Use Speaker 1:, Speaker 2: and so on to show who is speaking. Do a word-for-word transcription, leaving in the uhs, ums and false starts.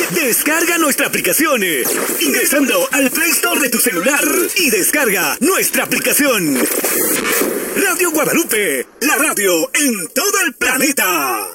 Speaker 1: Descarga nuestra aplicación ingresando al Play Store de tu celular y descarga nuestra aplicación. Radio Guadalupe, la radio en todo el planeta.